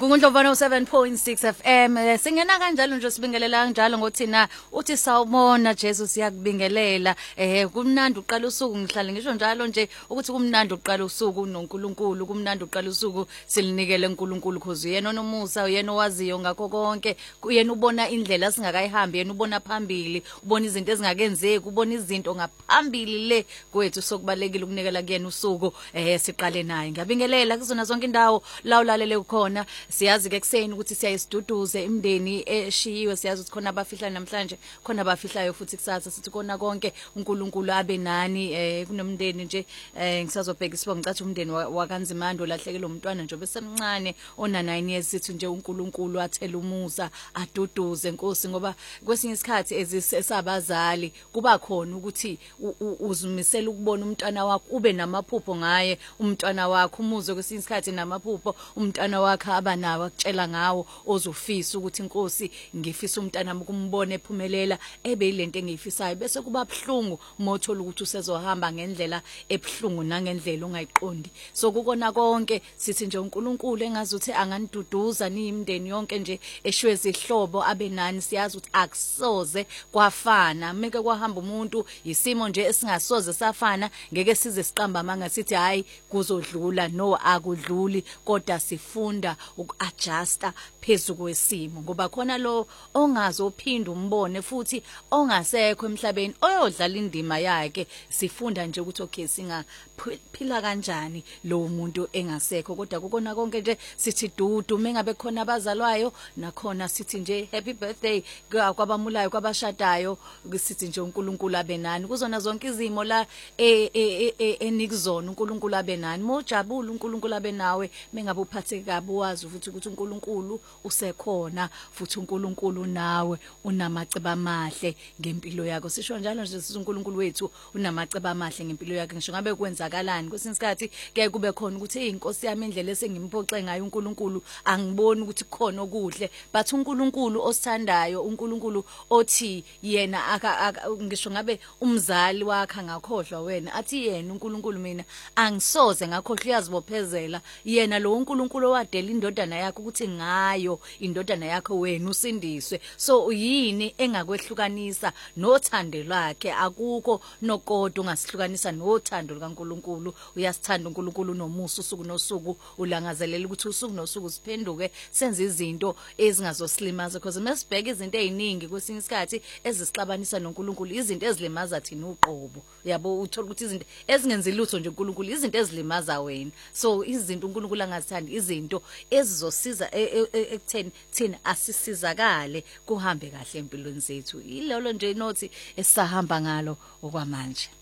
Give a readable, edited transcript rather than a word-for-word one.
Ngungundlovana 7.6 FM singena kanjalo nje sibingelela kanjalo ngothina uthi sawubona Jesu siyakubingelela kumnandi uqala usuku ngihlale ngisho njalo nje ukuthi kumnandi uqala usuku noNkulunkulu kumnandi uqala usuku silinikele uNkulunkulu cause uyena onomusa uyena owaziyo ngakho konke uyena ubona indlela singakayihambi yena ubona phambili ubona izinto ezingakenzeki ubona izinto ngaphambili le kwethu sokubalekile ukunikela kuyena usuku siqale naye ngiyabingelela kuzona zonke indawo la ulalele ukhona siyazi ke ekseni ukuthi siyayisiduduze imndeni eshiyiwe siyazi ukuthi khona abafihla namhlanje khona abafihlayo futhi kusasa sithi kona konke uNkulunkulu abe nani kunomndeni nje ngisazobheka isibongo ngicathi umndeni wakanzimando lahlekelwe umntwana nje besemncane ona 9 years sithi nje uNkulunkulu athela umusa aduduze Nkosi ngoba kwesinye isikhathi esabazali kuba khona ukuthi uzumisela ukubona umntwana wakho ube namaphupho ngaye umntwana wakho umuzwe kwesinye isikhathi namaphupho umntwana wakhe abanawo akutshela ngawo ozofisa ukuthi Nkosi ngifisa umntana ukumbona ephumelela ebe ilento engiyifisayo bese kuba buhlungu mothola ukuthi usezohamba ngendlela ebhlungu nangendlela ongayiqondi so kukona konke sithi nje uNkulunkulu engazuthi anganiduduza nimndeni yonke nje eshwezi ihlobo abe nani siyazi ukuthi akusoze kwafana meke kwahamba umuntu isimo nje esingasoze safana ngeke size siqamba amanga sithi hayi kuzodlula no akudluli kodwa sifunda uku-adjusta phezulu kwesimo ngoba khona lo ongazophinda umbone futhi ongasekho emhlabeni oyodlala indima yakhe sifunda nje ukuthi okay singaphila kanjani lo muntu engasekho kodwa kukona konke nje sithi dudu mengabe khona abazalwayo nakhona sithi nje happy birthday kwabamulayo kwabashadayo sithi nje uNkulunkulu abe nani kuzona zonke izimo la enikuzona uNkulunkulu abe nani mojabula uNkulunkulu abe nawe mengabe uphatheke kabi wazi futhi ukuthi uNkulunkulu usekhona futhi uNkulunkulu nawe unamaceba amahle ngempilo yakho sisho njalo nje sithi uNkulunkulu wethu unamaceba amahle ngempilo yakhe ngisho ngabe kwenzakalani kwesinye isikhathi ke kube khona ukuthi inkosi yami indlela esengimpoxe ngayo uNkulunkulu angiboni ukuthi khona okuhle but uNkulunkulu osithandayo uNkulunkulu othi yena ngisho ngabe umzali wakhe angakhohlwa wena athi yena uNkulunkulu mina angisoze ngakhohlwa uyazibophezela yena lo uNkulunkulu owadela indodana yakhe ukuthi ngayo indodana yakhe wena usindiswe so yini engakwehlukanisa nothando lwakhe akukho nokodwa ungasihlukanisa nothando likaNkulunkulu uyasithanda uNkulunkulu nomusa usuku nosuku ulangazelela ukuthi usuku nosuku siphenduke senze izinto ezingazosilimaza because mesibheka izinto eziningi kwesinye isikhathi ezisixabanisa noNkulunkulu izinto ezilimaza thina uqobo yabo uthola ukuthi izinto ezingenzi lutho nje uNkulunkulu izinto ezilimaza wena so izinto uNkulunkulu angazithandi izinto ezizosiza ekutheni thina asisizakale kuhambe kahle empilweni zethu ilolo nje nothi esahamba ngalo okwamanje.